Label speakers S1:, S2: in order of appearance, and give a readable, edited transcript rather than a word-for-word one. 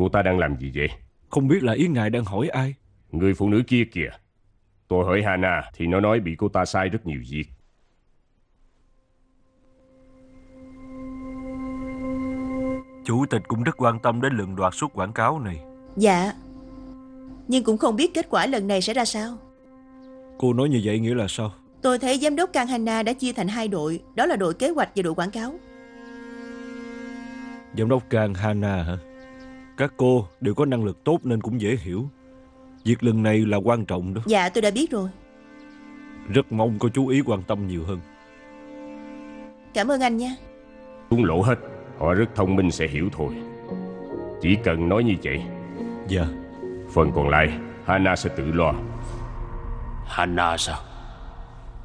S1: Cô ta đang làm gì vậy?
S2: Không biết là ý ngài đang hỏi ai?
S1: Người phụ nữ kia kìa. Tôi hỏi Hana thì nó nói bị cô ta sai rất nhiều việc.
S2: Chủ tịch cũng rất quan tâm đến lần đoạt suất quảng cáo này.
S3: Dạ, nhưng cũng không biết kết quả lần này sẽ ra sao.
S2: Cô nói như vậy nghĩa là sao?
S3: Tôi thấy giám đốc Kang Hana đã chia thành hai đội. Đó là đội kế hoạch và đội quảng cáo.
S2: Giám đốc Kang Hana hả? Các cô đều có năng lực tốt nên cũng dễ hiểu. Việc lần này là quan trọng đó.
S3: Dạ tôi đã biết rồi.
S2: Rất mong cô chú ý quan tâm nhiều hơn.
S3: Cảm ơn anh nha.
S1: Xuống lỗ hết. Họ rất thông minh sẽ hiểu thôi. Chỉ cần nói như vậy.
S2: Dạ.
S1: Phần còn lại Hana sẽ tự lo.
S4: Hana sao?